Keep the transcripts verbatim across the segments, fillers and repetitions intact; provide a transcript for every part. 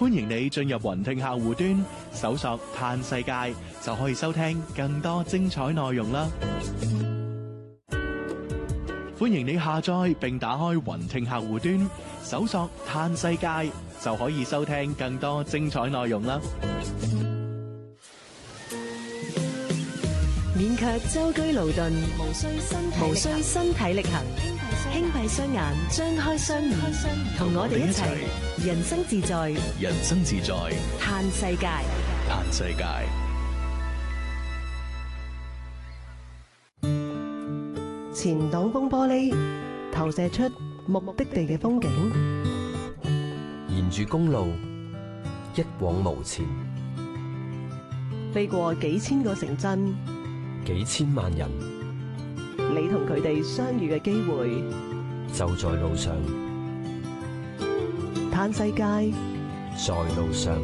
歡迎你進入雲聽客戶端，搜索嘆世界，就可以收聽更多精彩內容啦。歡迎你下載並打開雲聽客戶端，搜索嘆世界，就可以收聽更多精彩內容啦。 免卻舟車勞頓，無需身體無需身體力行，輕閉雙眼，張開雙耳，同我哋一齊人生自在， 人生自在， 嘆世界， 嘆世界。 前擋風玻璃投射出目的地嘅風景， 沿住公路一往無前， 飛過幾千個城鎮， 幾千萬人， 你同佢哋相遇嘅機會就在路上。 嘆世界， 在路上。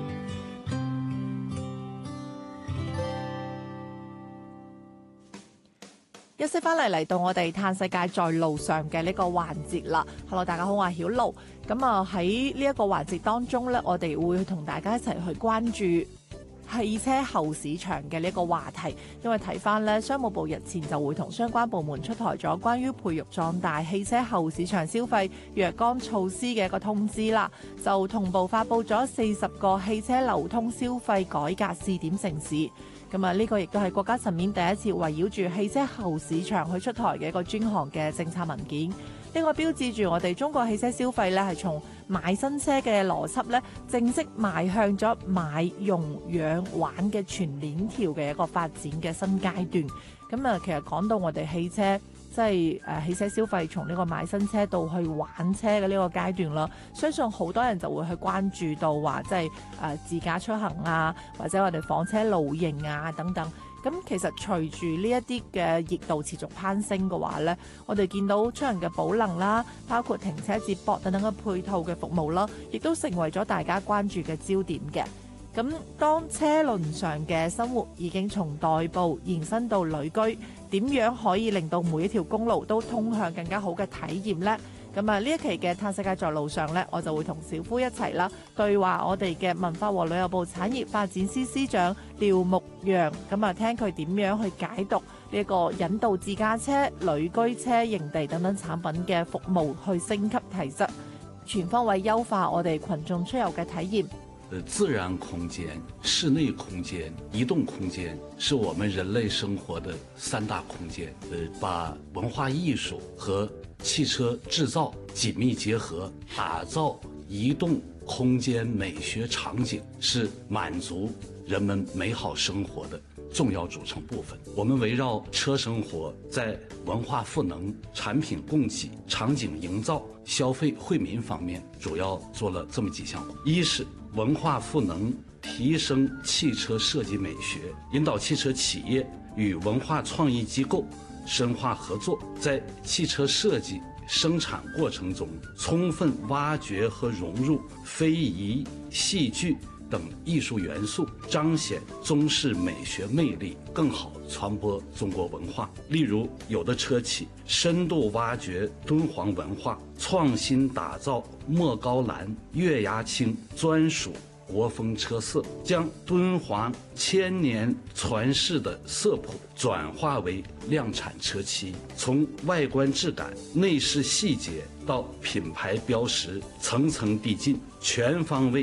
休息翻嚟嚟到我哋嘆世界在路上嘅呢個環節啦。Hello， 大家好，我係曉露。咁啊喺呢一個環節當中呢，我哋會同大家一齊去關注汽車後市場嘅呢個話題，因為睇翻呢，商務部日前就會同相關部門出台咗關於培育壯大汽車後市場消費若干措施嘅一個通知啦，就同步發布咗四十個汽車流通消費改革試點城市。咁啊，呢個亦都係國家層面第一次圍繞住汽車後市場去出台嘅一個專項嘅政策文件。呢個標誌住我哋中國汽車消費咧，係從買新車嘅邏輯咧，正式邁向咗買、用、養、玩嘅全鏈條嘅一個發展嘅新階段。咁啊，其實講到我哋汽車，即係誒汽車消費從呢個買新車到去玩車嘅呢個階段啦，相信好多人就會去關注到話，即係誒自駕出行啊，或者我哋房車露營啊等等。咁其實隨住呢一啲嘅熱度持續攀升嘅話呢，我哋見到出行嘅寶能啦，包括停車接駁等等嘅配套嘅服務啦，亦都成為咗大家關注嘅焦點嘅。咁當車輪上嘅生活已經從代步延伸到旅居，點樣可以令到每一條公路都通向更加好嘅體驗呢？咁啊，呢一期嘅嘆世界在路上呢，我就會同小夫一齊啦，對話我哋嘅文化和旅遊部產業發展司司長廖牧陽，咁啊聽佢點樣去解讀呢一個引導自駕車、旅居車、營地等等產品嘅服務，去升級提質，全方位優化我哋群眾出遊嘅體驗。 自然空間、室內空間、移動空間是我們人類生活的三大空間。呃，把文化藝術和汽車製造緊密結合，打造移動空間美學場景，是滿足人們美好生活的重要組成部分。我們圍繞車生活，在文化賦能、產品供給、場景營造、消費惠民方面，主要做了這麼幾項。一是文化賦能，提升汽車設計美學，引導汽車企業與文化創意機構深化合作，在汽車設計生產過程中充分挖掘和融入非遺、戲劇等藝術元素，彰顯中式美學魅力，更好傳播中國文化。例如，有的車企深度挖掘敦煌文化，創新打造莫高藍、月牙青專屬國風車色，將敦煌千年傳世的色譜轉化為量產車漆，從外觀質感、內飾細節到品牌標識，層層遞進，全方位